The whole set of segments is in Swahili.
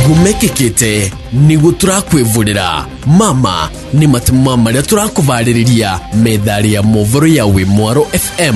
magugu mekikite nigu turakwivurira mama ni matema maria turakuvariria methari ya movoro ya Wimwaro FM.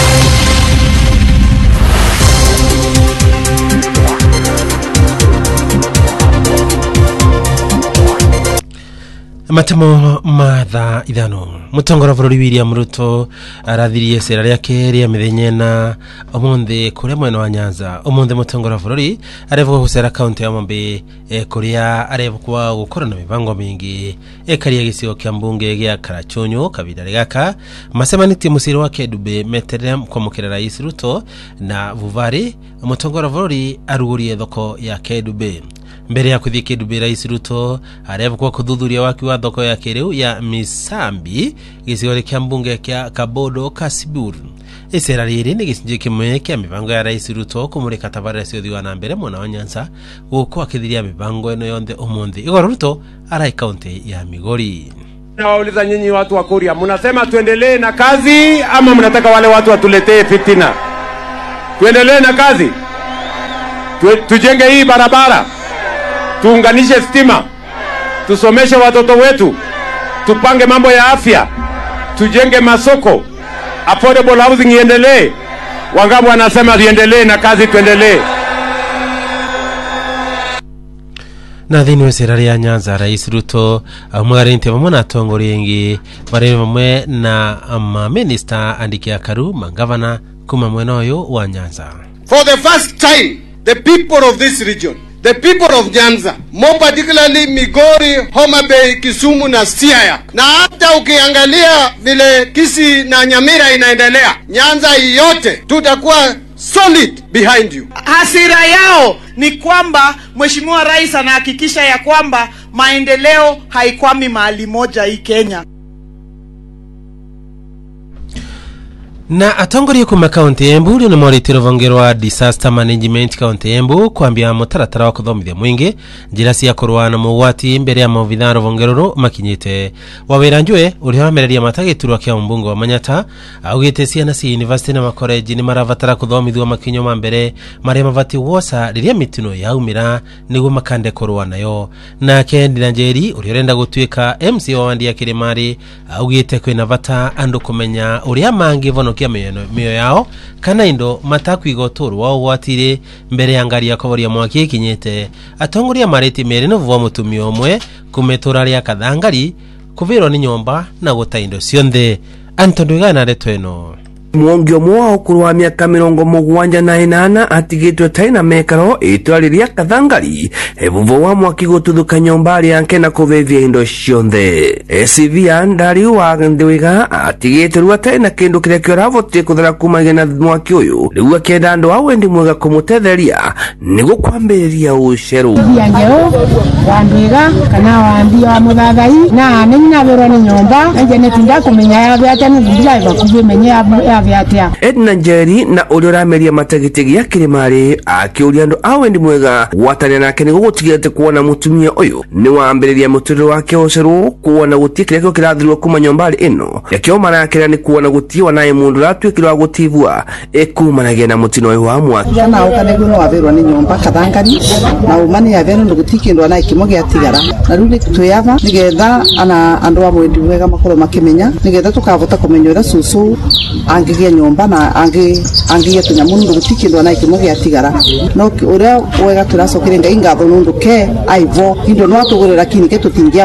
Matemo matha idano mutongora bururi William Ruto arathirie sera riake ria mithenye na omonde kuria mwena wa Nyanza. Omonde mutongora bururi arevuga gusera county ya Mombe kuria arevukwa gukora na mibango mingi ekaria gicigo kia mbunge gia Karachonyo kabira gaka masemanitie musiri wa Kedube meterem kwamukira Rais Ruto na Vuvari. Mutongora bururi arugurie thoko ya Kedube mbere ya kuthii Kedube. Rais Ruto arevukwa kuthuthuria waki wa thoko ya kiriu ya Misambi gicigo kia mbunge kia Kabodo Kasibur. Isera riri ni gicinji kimwe kia mibango ya Rais Ruto kumurika tabarira cio wa na mbere mwana wa Nyanza guko akithiria mibango eno yonthe umuthi. Igoro Ruto arai county ya Migori. Nawauliza nyinyi watu wa Kuria, mnasema tuendelee na kazi ama mnataka wale watu watuletee fitina? Tuendelee na kazi. Tujenge hii barabara. Tuunganishe stima. Tusomeshe watoto wetu. Tupange mambo ya afya. Tujenge masoko. Affordable housing iendelee. Wangabu wanasema iendelee na kazi tuendelee. Na thini wa sera ya Nyanza Rais Ruto mwarinti mamona tongori yengi barere mamwe na minister Andikia Karu mangavana kuma mwena yo wa Nyanza. For the first time, the people of this region, the people of Nyanza, more particularly Migori, Homa Bay, Kisumu na Siaya, na hata ukiangalia vile Kisii na Nyamira inaendelea, Nyanza yote tutakuwa solid behind you. Hasira yao ni kwamba Mheshimiwa Rais anahakikisha ya kwamba maendeleo haikwami mahali moja hii Kenya. Na atongori kuma county Embu ni mwaritiro vongerwa disaster management county Embu kwambia mutaratara wa kuthomithia mwingi njira cia kurwana mugwati mbere ya mavitharo vongeroro makinyite. Wawira Njue uri wamereria matagiturwa kia mbungo wa Manyata augite ciana cia university na makoreji ni maravatara kuthomithwa makinyo mambere maria mavati wosa riria mitino yaumira niguo makande kurwana yo. Na Kendi na Njeri uri renda gutuika MC wa Wandia Kirimari augite kwina vata andu kumenya uria mangi vono kia mio yao kana indo matakwigotorwa wao watire mbere ya ngari ya kovoria mwaki kinyete. Atongoria mareti mere no vwa mutumio omwe kumetora ria kathangari kuvirwa ni nyomba na gutaindo cionthe. Antondugana retweno Mwongio mwao kurwa miaka 78 atigitwe taina mekaro itwariria kathangari evuvo wa mwaki gututhuka nyombari yanke na kuvevia indo cionthe. SCV Andari wa Ndwiga atigitwe rwa taina kindu kiria kioravotie kuthara kumagena mwaki uyu riu akenda andu a wendi mwega kumutetheria nigo kwambiriria uceru yangeo wa Ndwiga kana wa Ndia wa Muthathai na nina verwa ni nyomba nje netinda kumenya ya vyata ni bila bakuve menya Edna Njeri na uliora meria matagitigi ya Kirimari akiuria andu a wendi mwega watane nake nigo gutigirete kuona mutumia uyu ni waambiriria muturire wake uceru kuona gutie kiria kirathirwa kuma nyombari ino yakio marakira ni kuona gutiwa naye mundu ratwikirwa gutivua ekumanagia na mutino uyu wa mwaki jana ukaneguro waverwa ni nyomba kathangari na umani ya venu ndugutikindwa na ikimo gia tigara na ruli tuyava nigetha ana andu a wendi mwega makoro makimenya nigetha tukavota kumenyera susu angigia nyomba na angigia tunyamundu gutikindwa na ikimo gia tigara no uria wega turacokire ngai ngatho nundu ke aivo indo no atugurira kinike tutingia